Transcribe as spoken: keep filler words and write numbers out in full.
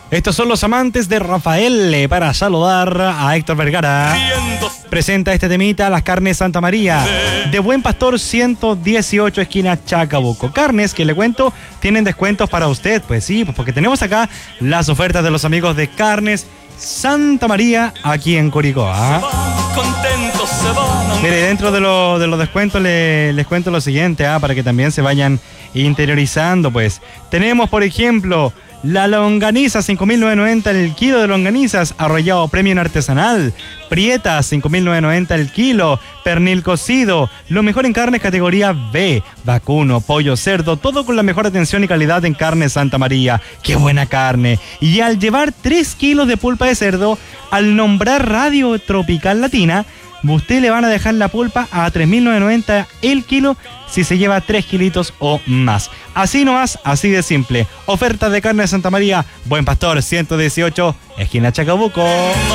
Estos son los amantes de Rafael para saludar a Héctor Vergara. Presenta este temita, las carnes Santa María, de Buen Pastor ciento dieciocho, esquina Chacabuco. Carnes que le cuento, tienen descuentos para usted. Pues sí, pues porque tenemos acá las ofertas de los amigos de Carnes Santa María aquí en Curicó. ¿Ah? Mire, dentro de, lo, de los descuentos le, les cuento lo siguiente, ¿ah? Para que también se vayan interiorizando. Pues tenemos, por ejemplo, la longaniza, cinco mil novecientos noventa el kilo de longanizas, arrollado premium artesanal, prieta, cinco mil novecientos noventa el kilo, pernil cocido, lo mejor en carnes categoría B, vacuno, pollo, cerdo, todo con la mejor atención y calidad en Carne Santa María. ¡Qué buena carne! Y al llevar tres kilos de pulpa de cerdo, al nombrar Radio Tropical Latina, usted le van a dejar la pulpa a tres mil novecientos noventa el kilo si se lleva tres kilitos o más. Así nomás, así de simple. Ofertas de Carne de Santa María, Buen Pastor ciento dieciocho, esquina Chacabuco.